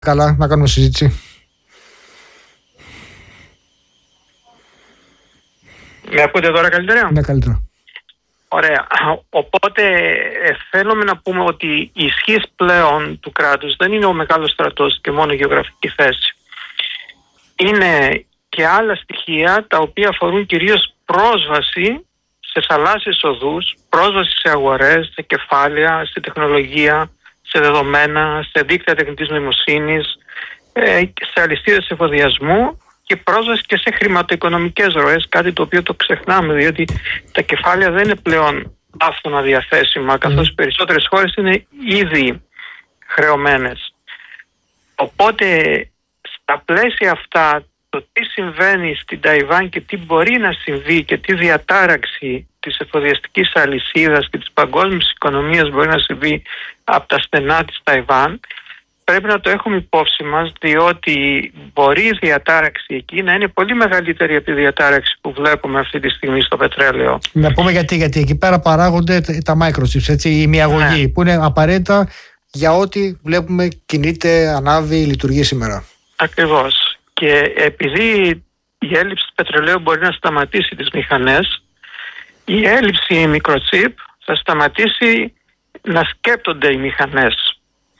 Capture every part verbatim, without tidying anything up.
Καλά, να κάνουμε συζήτηση. Με ακούτε τώρα καλύτερα? Ναι, καλύτερα. Ωραία. Οπότε ε, θέλουμε να πούμε ότι η ισχύς πλέον του κράτους δεν είναι ο μεγάλος στρατός και μόνο η γεωγραφική θέση. Είναι και άλλα στοιχεία τα οποία αφορούν κυρίως πρόσβαση σε θαλάσσιες οδούς, πρόσβαση σε αγορές, σε κεφάλαια, σε τεχνολογία, σε δεδομένα, σε δίκτυα τεχνητής νοημοσύνης, σε αλυσίδες εφοδιασμού και πρόσβαση και σε χρηματοοικονομικές ροές, κάτι το οποίο το ξεχνάμε, διότι τα κεφάλαια δεν είναι πλέον άφθονα διαθέσιμα, καθώς οι περισσότερες χώρες είναι ήδη χρεωμένες. Οπότε στα πλαίσια αυτά, το τι συμβαίνει στην Ταϊβάν και τι μπορεί να συμβεί και τι διατάραξη της εφοδιαστικής αλυσίδας και της παγκόσμιας οικονομίας μπορεί να συμβεί από τα στενά της Ταϊβάν, πρέπει να το έχουμε υπόψη μας, διότι μπορεί η διατάραξη εκεί να είναι πολύ μεγαλύτερη από τη διατάραξη που βλέπουμε αυτή τη στιγμή στο πετρέλαιο. Να πούμε γιατί, γιατί εκεί πέρα παράγονται τα microchips, έτσι, η μυαγωγή, ναι, που είναι απαραίτητα για ό,τι βλέπουμε κινείται, ανάβει, λειτουργεί σήμερα. Ακριβώς. Και επειδή η έλλειψη του πετρελαίου μπορεί να σταματήσει τις μηχανές, η έλλειψη μικροτσίπ θα σταματήσει να σκέπτονται οι μηχανές.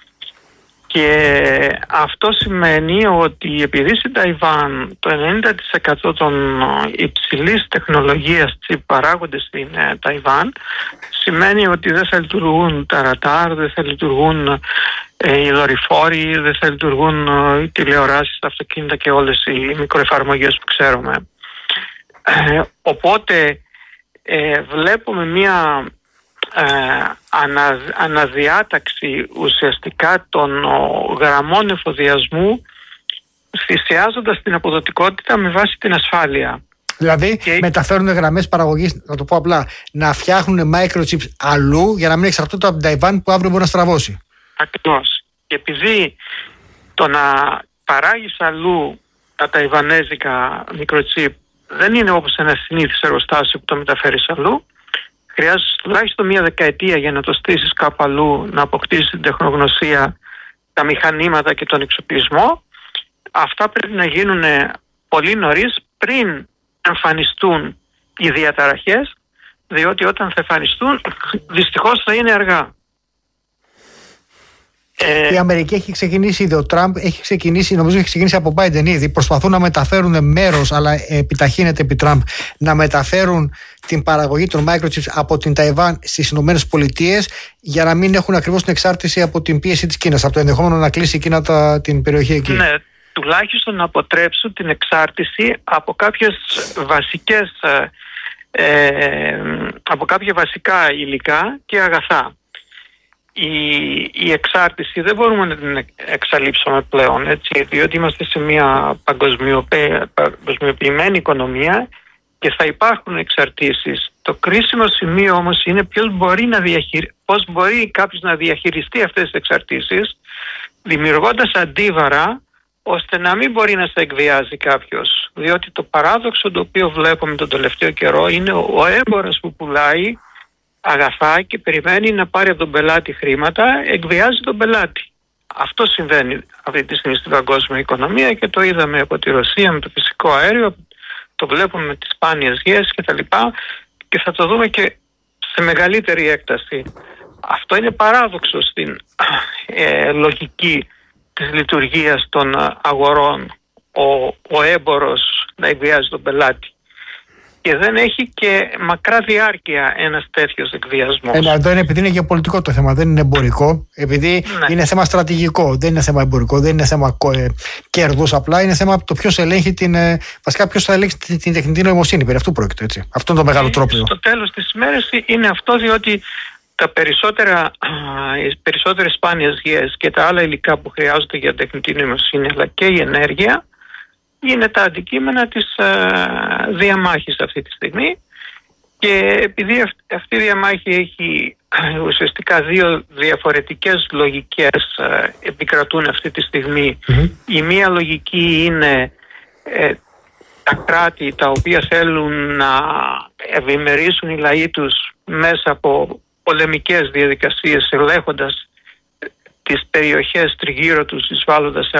Και αυτό σημαίνει ότι επειδή στην Ταϊβάν το ενενήντα τοις εκατό των υψηλής τεχνολογίας τσιπ παράγονται στην Ταϊβάν, σημαίνει ότι δεν θα λειτουργούν τα ραντάρ, δεν θα λειτουργούν ε, οι δορυφόροι, δεν θα λειτουργούν ε, οι τηλεοράσεις, τα αυτοκίνητα και όλες οι μικροεφαρμογές που ξέρουμε. Ε, οπότε ε, βλέπουμε μία Ε, ανα, αναδιάταξη ουσιαστικά των ο, γραμμών εφοδιασμού, θυσιάζοντας την αποδοτικότητα με βάση την ασφάλεια. Δηλαδή και... μεταφέρουν γραμμές παραγωγής, να το πω απλά, να φτιάχνουν microchips αλλού για να μην εξαρτούνται από την Ταϊβάν που αύριο μπορεί να στραβώσει. Ακριβώς. Και επειδή το να παράγεις αλλού τα ταϊβανέζικα microchip δεν είναι όπως ένα συνήθις εργοστάσιο που το μεταφέρεις αλλού, χρειάζεται τουλάχιστον μία δεκαετία για να το στήσεις κάπου αλλού, να αποκτήσεις την τεχνογνωσία, τα μηχανήματα και τον εξοπλισμό. Αυτά πρέπει να γίνουν πολύ νωρίς, πριν εμφανιστούν οι διαταραχές, διότι όταν θα εμφανιστούν δυστυχώς θα είναι αργά. Η Αμερική έχει ξεκινήσει ήδη, ο Τραμπ έχει ξεκινήσει, νομίζω έχει ξεκινήσει από Biden ήδη. Προσπαθούν να μεταφέρουν μέρος, αλλά επιταχύνεται επί Τραμπ, να μεταφέρουν την παραγωγή των microchips από την Ταϊβάν στις Ηνωμένες Πολιτείες για να μην έχουν ακριβώς την εξάρτηση από την πίεση της Κίνας, από το ενδεχόμενο να κλείσει η Κίνα τα, την περιοχή εκεί. Ναι, τουλάχιστον να αποτρέψουν την εξάρτηση από κάποιες βασικές, ε, από κάποια βασικά υλικά και αγαθά. Η, η εξάρτηση δεν μπορούμε να την εξαλείψουμε πλέον, έτσι, διότι είμαστε σε μια παγκοσμιοποιημένη οικονομία και θα υπάρχουν εξαρτήσεις. Το κρίσιμο σημείο όμως είναι ποιος μπορεί να διαχειρι... πώς μπορεί κάποιος να διαχειριστεί αυτές τις εξαρτήσεις, δημιουργώντας αντίβαρα ώστε να μην μπορεί να σε εκβιάζει κάποιος. Διότι το παράδοξο το οποίο βλέπουμε τον τελευταίο καιρό είναι ο έμπορος που πουλάει αγαθά και περιμένει να πάρει από τον πελάτη χρήματα, εκβιάζει τον πελάτη. Αυτό συμβαίνει αυτή τη στιγμή στην παγκόσμια οικονομία και το είδαμε από τη Ρωσία με το φυσικό αέριο, το βλέπουμε με τις σπάνιες γιές και τα λοιπά και θα το δούμε και σε μεγαλύτερη έκταση. Αυτό είναι παράδοξο στην ε, λογική της λειτουργίας των αγορών, ο, ο έμπορος να εκβιάζει τον πελάτη. Και δεν έχει και μακρά διάρκεια ένας τέτοιος εκβιασμός. Ε, εδώ είναι επειδή είναι γεωπολιτικό το θέμα, δεν είναι εμπορικό. Επειδή ναι. είναι θέμα στρατηγικό, δεν είναι θέμα εμπορικό, δεν είναι θέμα ε, κέρδους. Απλά είναι θέμα το ποιος ελέγχει την. Ε, βασικά, ποιος θα ελέγξει την, την τεχνητή νοημοσύνη. Περί αυτού πρόκειται. Έτσι. Αυτό είναι το μεγάλο τρόπιο. Στο τέλος της ημέρας είναι αυτό, διότι τα περισσότερα, οι περισσότερες σπάνιες γιές και τα άλλα υλικά που χρειάζονται για τεχνητή νοημοσύνη, αλλά και η ενέργεια, είναι τα αντικείμενα της α, διαμάχης αυτή τη στιγμή και επειδή αυ- αυτή η διαμάχη έχει α, ουσιαστικά δύο διαφορετικές λογικές α, επικρατούν αυτή τη στιγμή. Mm-hmm. Η μία λογική είναι ε, τα κράτη τα οποία θέλουν να ευημερίσουν οι λαοί τους μέσα από πολεμικές διαδικασίες, ελέγχοντας τις περιοχές τριγύρω τους εισβάλλοντας σε